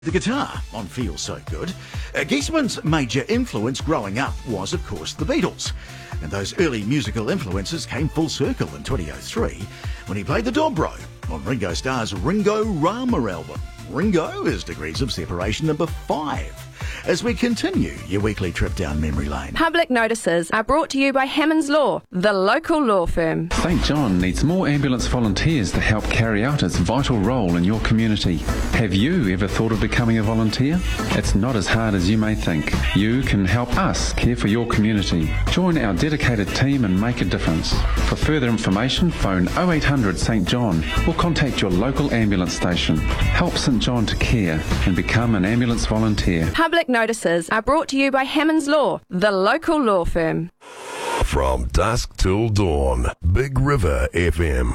The guitar on Feels So Good. Geesman's major influence growing up was, of course, the Beatles. And those early musical influences came full circle in 2003 when he played the Dobro on Ringo Starr's Ringo Rama album. Ringo is Degrees of Separation number 5. As we continue your weekly trip down memory lane. Public notices are brought to you by Hammond's Law, the local law firm. St John needs more ambulance volunteers to help carry out its vital role in your community. Have you ever thought of becoming a volunteer? It's not as hard as you may think. You can help us care for your community. Join our dedicated team and make a difference. For further information, phone 0800 St John or contact your local ambulance station. Help St John to care and become an ambulance volunteer. Public notices are brought to you by Hammond's Law, the local law firm. From dusk till dawn, Big River FM.